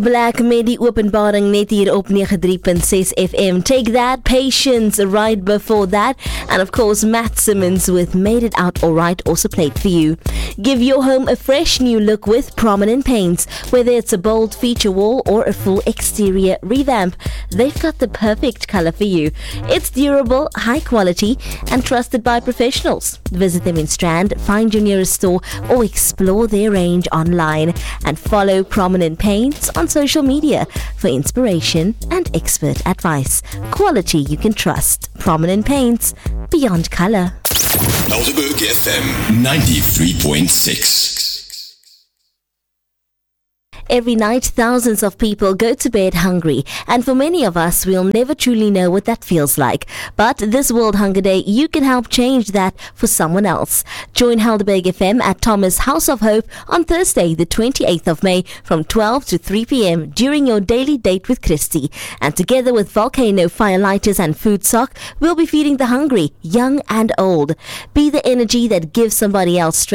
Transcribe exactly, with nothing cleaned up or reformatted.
Black met die openbaring net hier op ninety-three point six F M. Take that, Patience right before that. And of course, Matt Simmons with Made It Out Alright also played for you. Give your home a fresh new look with Prominent Paints. Whether it's a bold feature wall or a full exterior revamp, they've got the perfect color for you. It's durable, high quality, and trusted by professionals. Visit them in Strand, find your nearest store, or explore their range online. And follow Prominent Paints on social media for inspiration and expert advice. Quality you can trust. Prominent Paints, beyond color. Helderberg F M ninety-three point six. Every night, thousands of people go to bed hungry, and for many of us, we'll never truly know what that feels like. But this World Hunger Day, you can help change that for someone else. Join Helderberg F M at Thomas House of Hope on Thursday, the twenty-eighth of May, from twelve to three p.m. during your daily date with Christy. And together with Volcano Firelighters and Food Sock, we'll be feeding the hungry, young and old. Be the energy that gives somebody else strength.